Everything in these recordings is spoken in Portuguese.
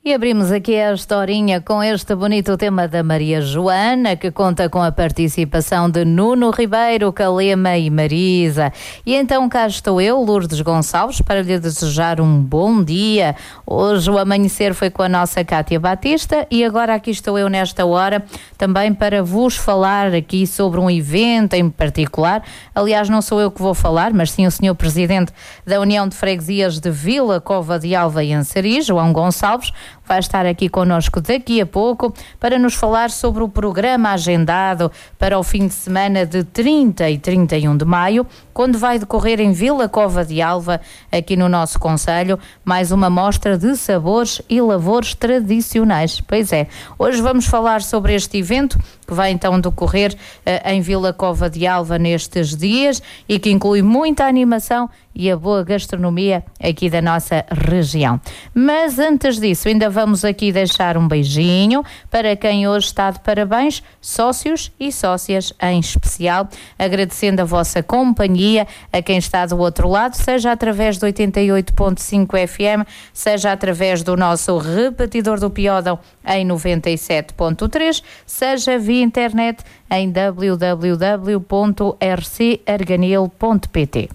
E abrimos aqui a historinha com este bonito tema da Maria Joana, que conta com a participação de Nuno Ribeiro, Calema e Marisa. E então cá estou eu, Lourdes Gonçalves, para lhe desejar um bom dia. Hoje o amanhecer foi com a nossa Cátia Batista e agora aqui estou eu nesta hora também para vos falar aqui sobre um evento em particular. Aliás, não sou eu que vou falar, mas sim o senhor Presidente da União de Freguesias de Vila Cova de Alva e Ansariz, João Gonçalves, vai estar aqui connosco daqui a pouco para nos falar sobre o programa agendado para o fim de semana de 30 e 31 de maio, quando vai decorrer em Vila Cova de Alva, aqui no nosso concelho, mais uma mostra de sabores e lavores tradicionais. Pois é, hoje vamos falar sobre este evento que vai então decorrer em Vila Cova de Alva nestes dias e que inclui muita animação e a boa gastronomia aqui da nossa região. Mas antes disso, ainda vamos aqui deixar um beijinho para quem hoje está de parabéns, sócios e sócias em especial, agradecendo a vossa companhia, a quem está do outro lado, seja através do 88.5 FM, seja através do nosso repetidor do Piódão em 97.3, seja via internet em www.rcarganil.pt.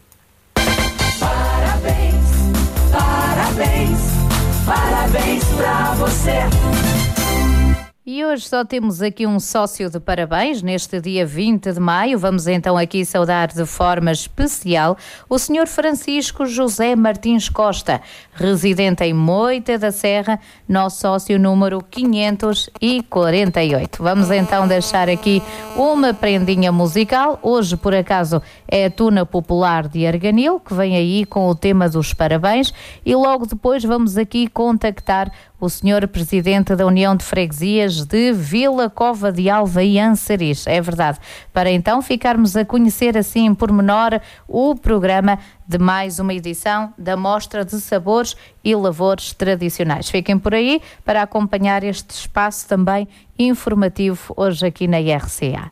Parabéns pra você. E hoje só temos aqui um sócio de parabéns neste dia 20 de maio. Vamos então aqui saudar de forma especial o Sr. Francisco José Martins Costa, residente em Moita da Serra, nosso sócio número 548. Vamos então deixar aqui uma prendinha musical. Hoje, por acaso, é a Tuna Popular de Arganil, que vem aí com o tema dos parabéns, e logo depois vamos aqui contactar o Sr. Presidente da União de Freguesias de Vila Cova de Alva e Ansariz. É verdade. Para então ficarmos a conhecer assim em pormenor o programa de mais uma edição da Mostra de Sabores e Lavores Tradicionais. Fiquem por aí para acompanhar este espaço também informativo hoje aqui na RCA.